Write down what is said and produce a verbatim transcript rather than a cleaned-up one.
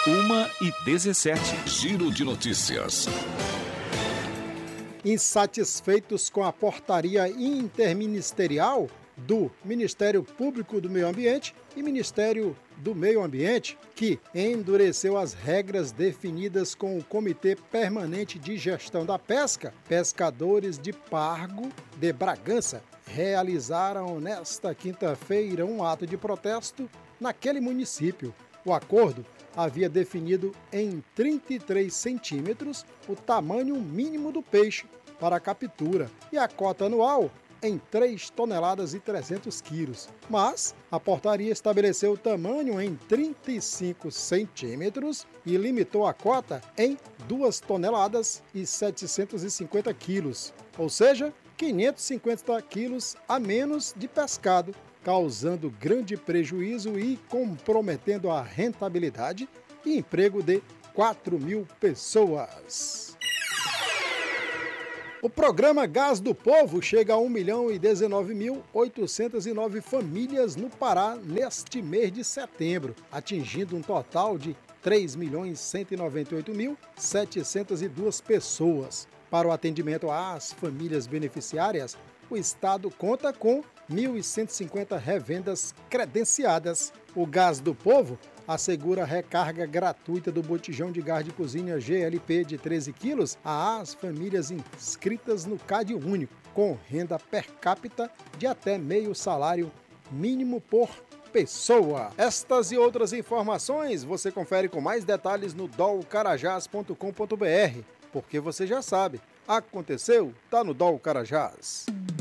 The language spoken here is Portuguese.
uma e dezessete. Giro de notícias. Insatisfeitos com a portaria interministerial do Ministério Público do Meio Ambiente e Ministério do Meio Ambiente, que endureceu as regras definidas com o Comitê Permanente de Gestão da Pesca, pescadores de Pargo de Bragança realizaram nesta quinta-feira um ato de protesto naquele município. O acordo havia definido em trinta e três centímetros o tamanho mínimo do peixe para a captura e a cota anual em três toneladas e trezentos quilos. Mas a portaria estabeleceu o tamanho em trinta e cinco centímetros e limitou a cota em duas toneladas e setecentos e cinquenta quilos, ou seja, quinhentos e cinquenta quilos a menos de pescado, causando grande prejuízo e comprometendo a rentabilidade e emprego de quatro mil pessoas. O programa Gás do Povo chega a um milhão e dezenove mil oitocentos e nove famílias no Pará neste mês de setembro, atingindo um total de três milhões cento e noventa e oito mil setecentos e duas pessoas. Para o atendimento às famílias beneficiárias, o Estado conta com mil e cento e cinquenta revendas credenciadas. O Gás do Povo assegura a recarga gratuita do botijão de gás de cozinha G L P de treze quilos às famílias inscritas no CAD Único, com renda per capita de até meio salário mínimo por pessoa. Estas e outras informações você confere com mais detalhes no dol carajás ponto com ponto br, porque você já sabe, aconteceu, tá no Dol Carajás.